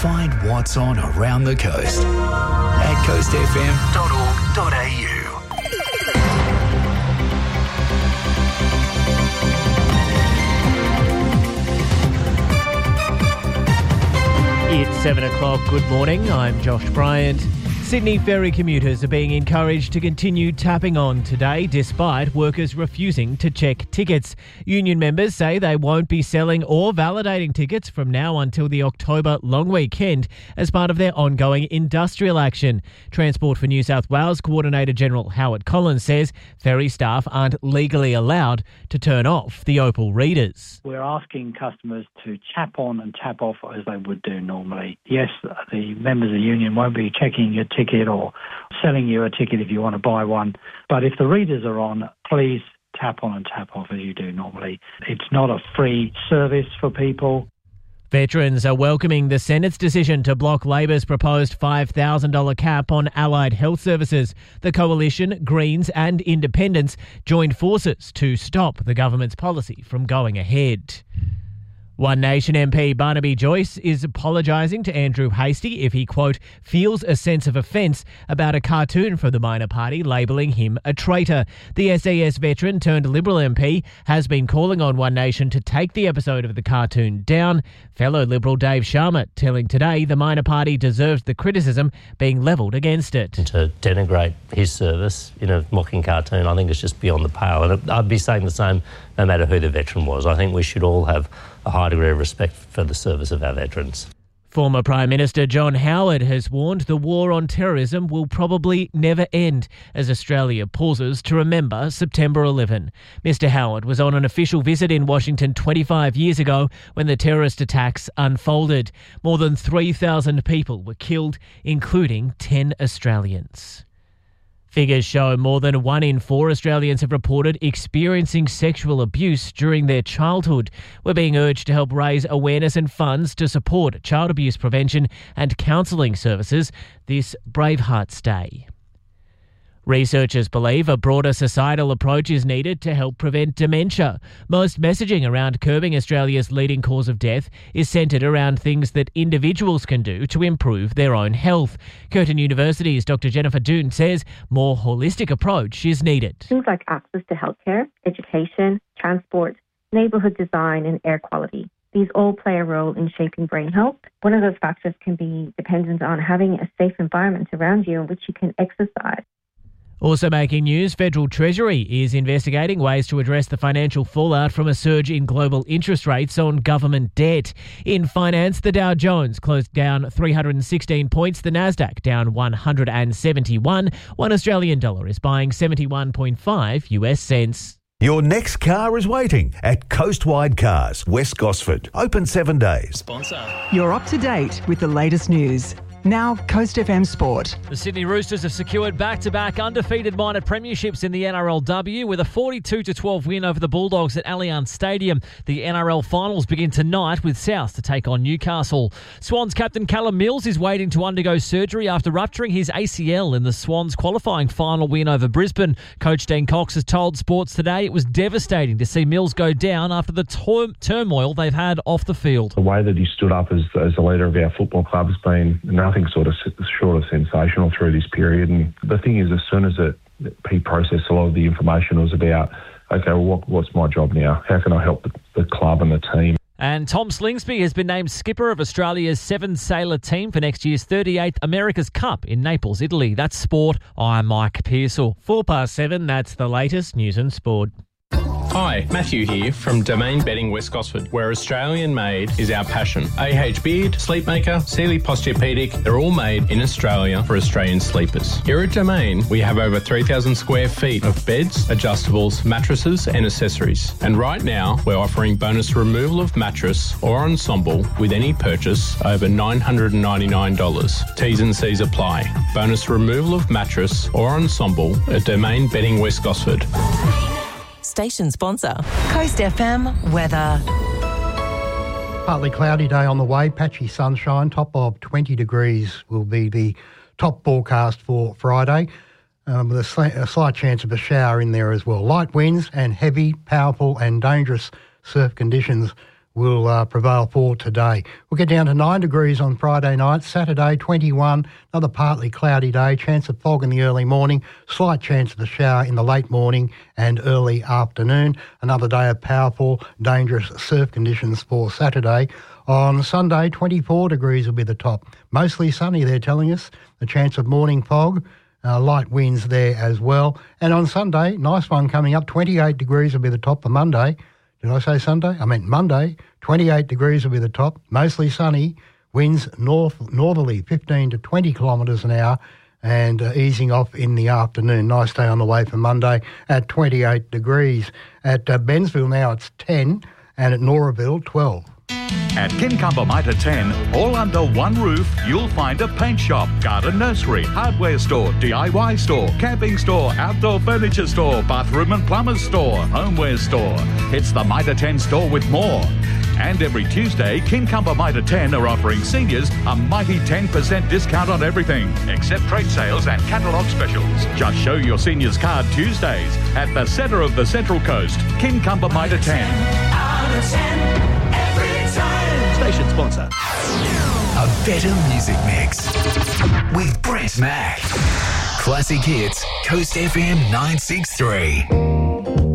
Find what's on around the coast at coastfm.org.au. It's 7 o'clock. Good morning. I'm Josh Bryant. Sydney ferry commuters are being encouraged to continue tapping on today despite workers refusing to check tickets. Union members say they won't be selling or validating tickets from now until the October long weekend as part of their ongoing industrial action. Transport for New South Wales Coordinator General Howard Collins says ferry staff aren't legally allowed to turn off the Opal readers. We're asking customers to tap on and tap off as they would do normally. Yes, the members of the union won't be checking your ticket or selling you a ticket if you want to buy one. But if the readers are on, please tap on and tap off as you do normally. It's not a free service for people. Veterans are welcoming the Senate's decision to block Labor's proposed $5,000 cap on allied health services. The Coalition, Greens and Independents joined forces to stop the government's policy from going ahead. One Nation MP Barnaby Joyce is apologising to Andrew Hastie if he, quote, feels a sense of offence about a cartoon from the minor party labelling him a traitor. The SAS veteran turned Liberal MP has been calling on One Nation to take the episode of the cartoon down. Fellow Liberal Dave Sharma telling Today the minor party deserves the criticism being levelled against it. To denigrate his service in a mocking cartoon, I think it's just beyond the pale. And I'd be saying the same no matter who the veteran was. I think we should all have a high degree of respect for the service of our veterans. Former Prime Minister John Howard has warned the war on terrorism will probably never end as Australia pauses to remember September 11. Mr Howard was on an official visit in Washington 25 years ago when the terrorist attacks unfolded. More than 3,000 people were killed, including 10 Australians. Figures show more than 1 in 4 Australians have reported experiencing sexual abuse during their childhood. We're being urged to help raise awareness and funds to support child abuse prevention and counselling services this Bravehearts Day. Researchers believe a broader societal approach is needed to help prevent dementia. Most messaging around curbing Australia's leading cause of death is centred around things that individuals can do to improve their own health. Curtin University's Dr Jennifer Doon says more holistic approach is needed. Things like access to healthcare, education, transport, neighbourhood design and air quality. These all play a role in shaping brain health. One of those factors can be dependent on having a safe environment around you in which you can exercise. Also making news, Federal Treasury is investigating ways to address the financial fallout from a surge in global interest rates on government debt. In finance, the Dow Jones closed down 316 points, the Nasdaq down 171. One Australian dollar is buying 71.5 US cents. Your next car is waiting at Coastwide Cars, West Gosford. Open 7 days. Sponsor. You're up to date with the latest news. Now, Coast FM Sport. The Sydney Roosters have secured back-to-back undefeated minor premierships in the NRLW with a 42-12 win over the Bulldogs at Allianz Stadium. The NRL finals begin tonight with South to take on Newcastle. Swans captain Callum Mills is waiting to undergo surgery after rupturing his ACL in the Swans qualifying final win over Brisbane. Coach Dean Cox has told Sports Today it was devastating to see Mills go down after the turmoil they've had off the field. The way that he stood up as the leader of our football club has been nothing short of sensational through this period. And the thing is, as soon as he processed a lot of the information, it was about, okay, well, what's my job now? How can I help the club and the team? And Tom Slingsby has been named skipper of Australia's 7-sailor team for next year's 38th America's Cup in Naples, Italy. That's sport. I'm Mike Pearsall. 7:04, that's the latest news and sport. Hi, Matthew here from Domain Bedding West Gosford, where Australian made is our passion. AH Beard, Sleepmaker, Sealy Posturepedic, they're all made in Australia for Australian sleepers. Here at Domain, we have over 3,000 square feet of beds, adjustables, mattresses and accessories. And right now, we're offering bonus removal of mattress or ensemble with any purchase over $999. T's and C's apply. Bonus removal of mattress or ensemble at Domain Bedding West Gosford. Station sponsor. Coast FM weather. Partly cloudy day on the way, patchy sunshine, top of 20 degrees will be the top forecast for Friday, with a slight chance of a shower in there as well. Light winds and heavy, powerful and dangerous surf conditions will prevail for today. We'll get down to 9 degrees on Friday night. Saturday, 21, another partly cloudy day, chance of fog in the early morning, slight chance of a shower in the late morning and early afternoon. Another day of powerful, dangerous surf conditions for Saturday. On Sunday, 24 degrees will be the top. Mostly sunny, they're telling us. A chance of morning fog. Light winds there as well. And on Sunday, nice one coming up, 28 degrees will be the top for Monday. Did I say Sunday? I meant Monday. 28 degrees will be the top, mostly sunny, winds northerly 15 to 20 kilometres an hour and easing off in the afternoon. Nice day on the way for Monday at 28 degrees. At Bensville now it's 10 and at Noraville 12. At Kincumber Mitre 10, all under one roof, you'll find a paint shop, garden nursery, hardware store, DIY store, camping store, outdoor furniture store, bathroom and plumber's store, homeware store. It's the Mitre 10 store with more. And every Tuesday, Kincumber Mitre 10 are offering seniors a mighty 10% discount on everything, except trade sales and catalogue specials. Just show your seniors card Tuesdays at the centre of the Central Coast, Kincumber Mitre 10. Out of 10. Station sponsor. A better music mix with Brett Mack. Classic hits, Coast FM 963.